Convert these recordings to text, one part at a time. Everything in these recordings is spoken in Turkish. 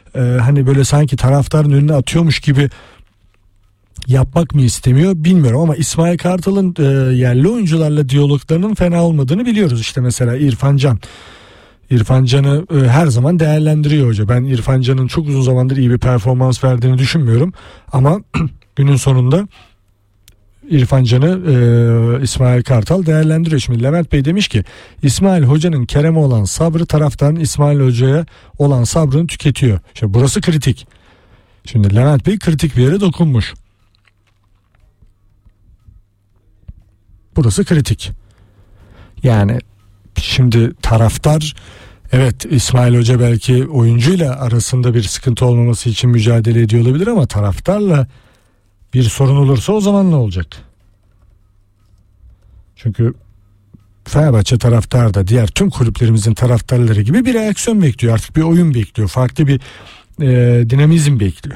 hani böyle sanki taraftarın önüne atıyormuş gibi yapmak mı istemiyor bilmiyorum ama İsmail Kartal'ın yerli oyuncularla diyaloglarının fena olmadığını biliyoruz. İşte mesela İrfan Can'ı her zaman değerlendiriyor hoca. Ben İrfan Can'ın çok uzun zamandır iyi bir performans verdiğini düşünmüyorum ama günün sonunda İrfan Can'ı İsmail Kartal değerlendiriyor. Şimdi Levent Bey demiş ki İsmail Hoca'nın Kerem'e olan sabrı taraftan İsmail Hoca'ya olan sabrını tüketiyor. İşte burası kritik. Şimdi Levent Bey kritik bir yere dokunmuş. Burası kritik. Yani şimdi taraftar, evet İsmail Hoca belki oyuncuyla arasında bir sıkıntı olmaması için mücadele ediyor olabilir ama taraftarla bir sorun olursa o zaman ne olacak? Çünkü Fenerbahçe taraftarı da diğer tüm kulüplerimizin taraftarları gibi bir reaksiyon bekliyor. Artık bir oyun bekliyor. Farklı bir dinamizm bekliyor.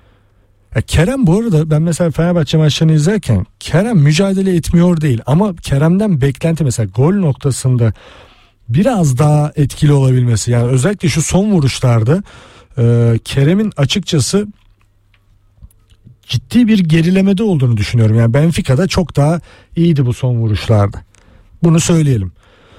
Kerem bu arada ben mesela Fenerbahçe maçlarını izlerken Kerem mücadele etmiyor değil ama Kerem'den beklenti mesela gol noktasında biraz daha etkili olabilmesi. Yani özellikle şu son vuruşlarda Kerem'in açıkçası ciddi bir gerilemede olduğunu düşünüyorum. Yani Benfica'da çok daha iyiydi bu son vuruşlarda. Bunu söyleyelim.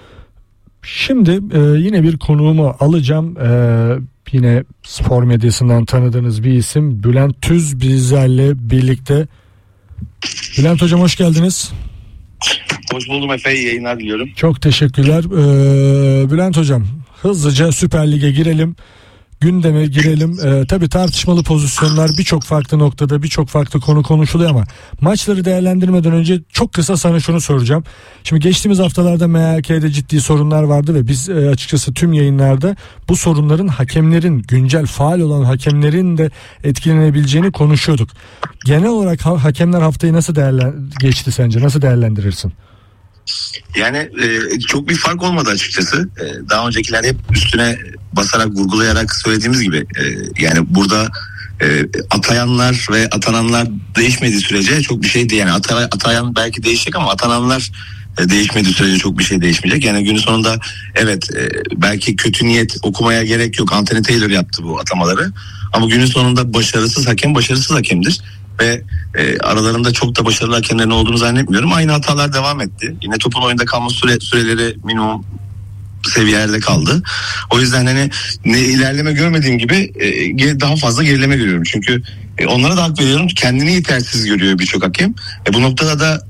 Şimdi yine bir konuğumu alacağım. Yine spor medyasından tanıdığınız bir isim Bülent Tüz bizlerle birlikte. Bülent Hocam hoş geldiniz. Hoş buldum Efe, iyi yayınlar diliyorum. Çok teşekkürler. Bülent Hocam hızlıca Süper Lig'e girelim. Gündeme girelim. Tabii tartışmalı pozisyonlar birçok farklı noktada birçok farklı konu konuşuluyor ama maçları değerlendirmeden önce çok kısa sana şunu soracağım. Şimdi geçtiğimiz haftalarda MHK'de ciddi sorunlar vardı ve biz açıkçası tüm yayınlarda bu sorunların hakemlerin, güncel faal olan hakemlerin de etkilenebileceğini konuşuyorduk. Genel olarak hakemler haftayı nasıl geçti sence? Nasıl değerlendirirsin? Yani çok bir fark olmadı açıkçası. Daha öncekiler hep üstüne basarak, vurgulayarak söylediğimiz gibi. Yani burada atayanlar ve atananlar değişmediği sürece çok bir şey değil. Yani atayan belki değişecek ama atananlar değişmediği sürece çok bir şey değişmeyecek. Yani günün sonunda evet belki kötü niyet okumaya gerek yok. Anthony Taylor yaptı bu atamaları. Ama günün sonunda başarısız hakem başarısız hakemdir. Ve aralarında çok da başarılı hakemlerin olduğunu zannetmiyorum. Aynı hatalar devam etti. Yine topun oyunda kalma süreleri minimum seviyelerde kaldı. O yüzden hani ne ilerleme görmediğim gibi daha fazla gerileme görüyorum. Çünkü onlara da hak veriyorum. Kendini yetersiz görüyor birçok hakem. Bu noktada da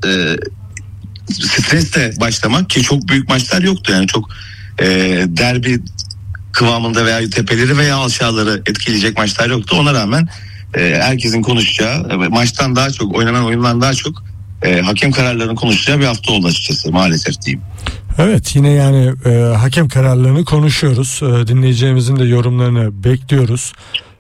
stresle başlamak ki çok büyük maçlar yoktu. Yani çok derbi kıvamında veya tepeleri veya aşağıları etkileyecek maçlar yoktu. Ona rağmen herkesin konuşacağı, maçtan daha çok, oynanan oyundan daha çok hakem kararlarının konuşacağı bir hafta oldu açıkçası maalesef diyeyim. Evet, yine yani hakem kararlarını konuşuyoruz. Dinleyeceğimizin de yorumlarını bekliyoruz.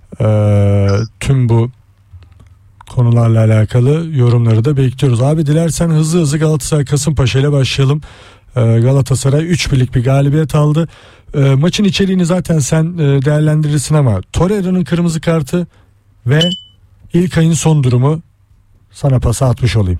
Tüm bu konularla alakalı yorumları da bekliyoruz. Abi dilersen hızlı Galatasaray Kasımpaşa ile başlayalım. Galatasaray 3-1'lik bir galibiyet aldı. Maçın içeriğini zaten sen değerlendirirsin ama Torreira'nın kırmızı kartı ve İlkay'ın son durumu sana pası atmış olayım.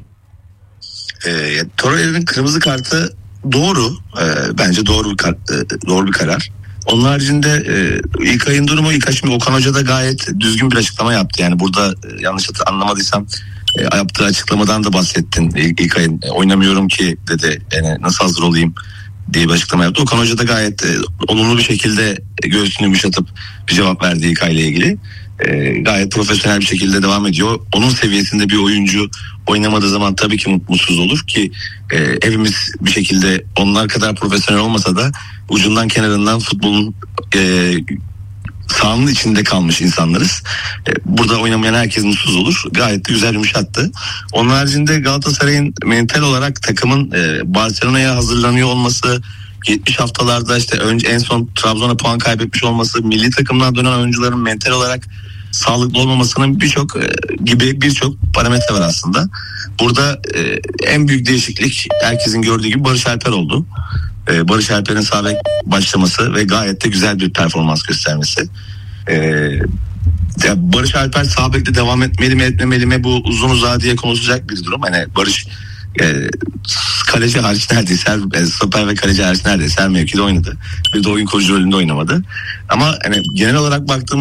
Torreira'nın kırmızı kartı doğru. Bence doğru bir karar. Onun haricinde İlkay'ın durumu, İlkay şimdi Okan Hoca da gayet düzgün bir açıklama yaptı. Yani burada yanlış anlamadıysam yaptığı açıklamadan da bahsettin. İlkay'ın oynamıyorum ki dedi. Yani nasıl hazır olayım diye bir açıklama yaptı. Okan Hoca da gayet olumlu bir şekilde göğsünü yumuşatıp bir cevap verdi İlkay'la ilgili. Gayet profesyonel bir şekilde devam ediyor. Onun seviyesinde bir oyuncu oynamadığı zaman tabii ki mutsuz olur ki hepimiz bir şekilde onlar kadar profesyonel olmasa da ucundan kenarından futbolun sahanın içinde kalmış insanlarız. Burada oynamayan herkes mutsuz olur. Gayet de güzel yumuşattı. Onun haricinde Galatasaray'ın mental olarak takımın Barcelona'ya hazırlanıyor olması, 70 haftalarda işte önce en son Trabzon'a puan kaybetmiş olması, milli takımdan dönen oyuncuların mental olarak sağlıklı olmamasının birçok parametre var aslında. Burada en büyük değişiklik herkesin gördüğü gibi Barış Alper oldu. Barış Alper'in sağ bek başlaması ve gayet de güzel bir performans göstermesi. Barış Alper sağ bekte devam etmeli mi etmemeli mi, bu uzun uzadıya konuşacak bir durum. Hani Barış kaleci hariç neredeyse stoper ve kaleci hariç neredeyse her mevkide oynadı. Bir de oyun kurucu rolünde oynamadı. Ama hani genel olarak baktığım